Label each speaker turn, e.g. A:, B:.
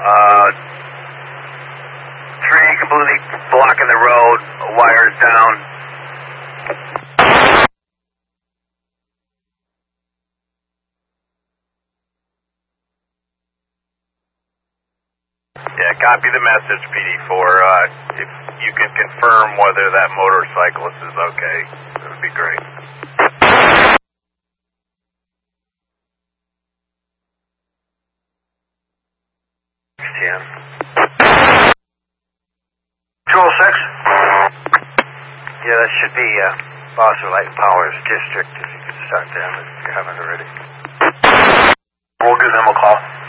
A: Tree completely blocking the road, wires down.
B: Yeah, copy the message, PD4. If you can confirm whether that motorcyclist is okay, that would be great.
A: Control 6? Yeah, that should be Boston Light and Power's district, if you could start them if you haven't already.
B: We'll give them a call.